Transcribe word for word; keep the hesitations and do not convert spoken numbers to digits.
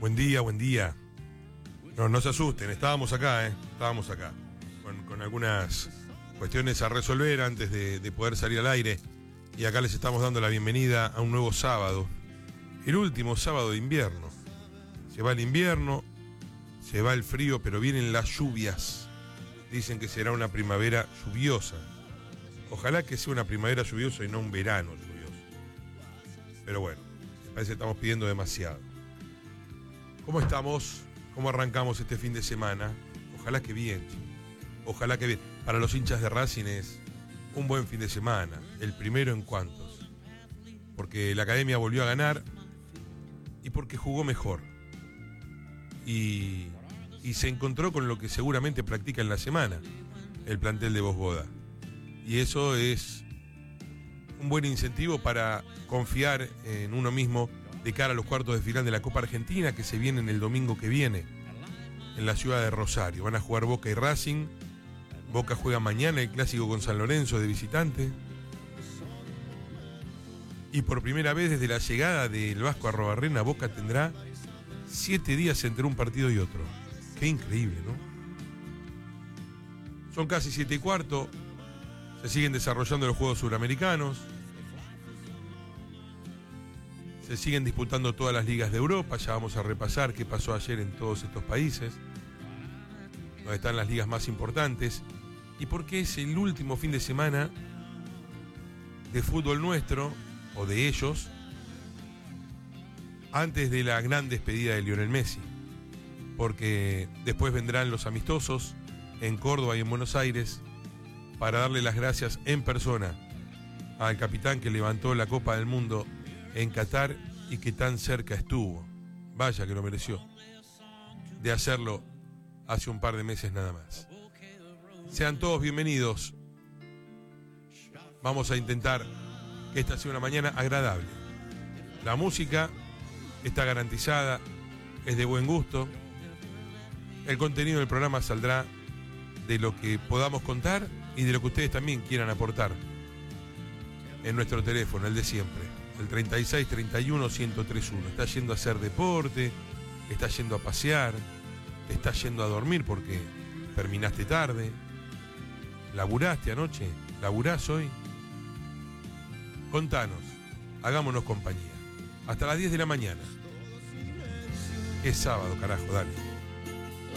Buen día, buen día. No, no se asusten, estábamos acá, ¿eh? Estábamos acá. Con, con algunas cuestiones a resolver antes de, de poder salir al aire. Y acá les estamos dando la bienvenida a un nuevo sábado. El último sábado de invierno. Se va el invierno, se va el frío, pero vienen las lluvias. Dicen que será una primavera lluviosa. Ojalá que sea una primavera lluviosa y no un verano lluvioso. Pero bueno, me parece que estamos pidiendo demasiado. ¿Cómo estamos? ¿Cómo arrancamos este fin de semana? Ojalá que bien, ojalá que bien. Para los hinchas de Racing es un buen fin de semana, el primero en cuantos. Porque la academia volvió a ganar y porque jugó mejor. Y, y se encontró con lo que seguramente practica en la semana, el plantel de Vosboda. Y eso es un buen incentivo para confiar en uno mismo de cara a los cuartos de final de la Copa Argentina, que se vienen el domingo que viene en la ciudad de Rosario. Van a jugar Boca y Racing. Boca juega mañana el clásico con San Lorenzo de visitante. Y por primera vez desde la llegada del Vasco Arrobarrena, Boca tendrá siete días entre un partido y otro. Qué increíble, ¿no? Son casi siete y cuarto. Se siguen desarrollando los Juegos Suramericanos. Se siguen disputando todas las ligas de Europa. Ya vamos a repasar qué pasó ayer en todos estos países, donde están las ligas más importantes. Y porque es el último fin de semana de fútbol nuestro, o de ellos, antes de la gran despedida de Lionel Messi. Porque después vendrán los amistosos en Córdoba y en Buenos Aires para darle las gracias en persona al capitán que levantó la Copa del Mundo en Qatar y que tan cerca estuvo, vaya que lo mereció, de hacerlo hace un par de meses nada más. Sean todos bienvenidos. Vamos a intentar que esta sea una mañana agradable. La música está garantizada, es de buen gusto. El contenido del programa saldrá de lo que podamos contar y de lo que ustedes también quieran aportar en nuestro teléfono, el de siempre, el treinta y seis, treinta y uno, ciento tres uno. Está yendo a hacer deporte, está yendo a pasear, está yendo a dormir porque terminaste tarde, laburaste anoche, laburás hoy. Contanos, hagámonos compañía. Hasta las diez de la mañana. Es sábado, carajo, dale.